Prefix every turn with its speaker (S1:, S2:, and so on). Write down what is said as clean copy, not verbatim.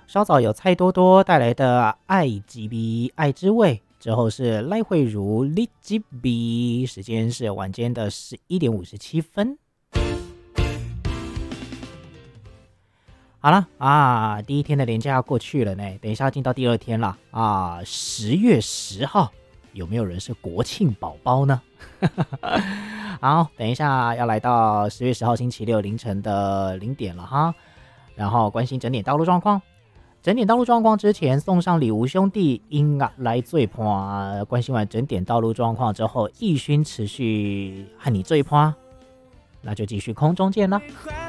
S1: 稍早有蔡多多带来的爱之味爱之味，之后是赖慧如立之味，时间是晚间的11:57。好了啊，第一天的连假要过去了呢，等一下要进到第二天了啊，10月10号，有没有人是国庆宝宝呢？好，等一下要来到10月10号星期六凌晨的0点了哈，然后关心整点道路状况。整点道路状况之前，送上李吴兄弟音乐来最盘。关心完整点道路状况之后，奕勋持续和你最盘，那就继续空中见啦。